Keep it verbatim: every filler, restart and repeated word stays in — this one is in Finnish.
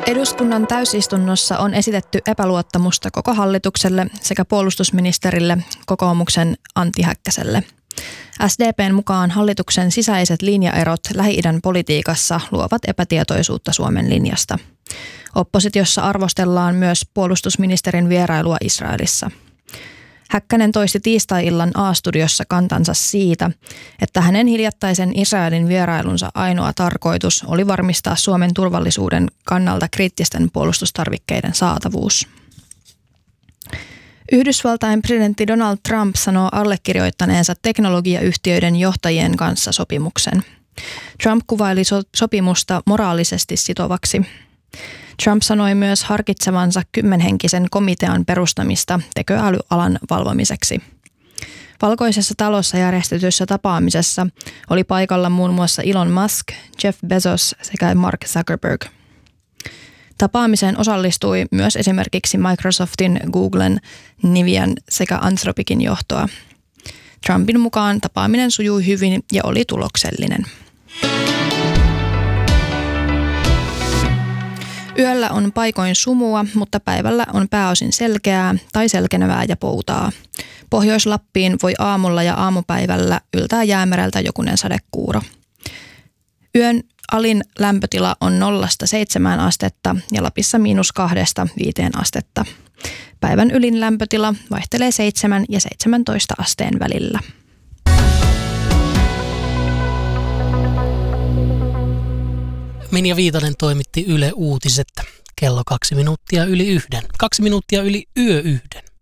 Eduskunnan täysistunnossa on esitetty epäluottamusta koko hallitukselle sekä puolustusministerille kokoomuksen Antti Häkkäselle. S D P:n mukaan hallituksen sisäiset linjaerot Lähi-idän politiikassa luovat epätietoisuutta Suomen linjasta. Oppositiossa arvostellaan myös puolustusministerin vierailua Israelissa. Häkkänen toisti tiistai-illan A-studiossa kantansa siitä, että hänen hiljattaisen Israelin vierailunsa ainoa tarkoitus oli varmistaa Suomen turvallisuuden kannalta kriittisten puolustustarvikkeiden saatavuus. Yhdysvaltain presidentti Donald Trump sanoo allekirjoittaneensa teknologiayhtiöiden johtajien kanssa sopimuksen. Trump kuvaili so- sopimusta moraalisesti sitovaksi. Trump sanoi myös harkitsevansa kymmenhenkisen komitean perustamista tekoälyalan valvomiseksi. Valkoisessa talossa järjestetyssä tapaamisessa oli paikalla muun muassa Elon Musk, Jeff Bezos sekä Mark Zuckerberg. Tapaamiseen osallistui myös esimerkiksi Microsoftin, Googlen, Nivian sekä Anthropicin johtoa. Trumpin mukaan tapaaminen sujui hyvin ja oli tuloksellinen. Yöllä on paikoin sumua, mutta päivällä on pääosin selkeää tai selkenevää ja poutaa. Pohjois-Lappiin voi aamulla ja aamupäivällä yltää jäämereltä jokunen sadekuuro. Yön alin lämpötila on nollasta seitsemään astetta ja Lapissa miinus kahdesta viiteen astetta. Päivän ylin lämpötila vaihtelee seitsemän ja seitsemäntoista asteen välillä. Minja Viitanen toimitti Yle Uutiset kello kaksi minuuttia yli yhden. Kaksi minuuttia yli yö yhden.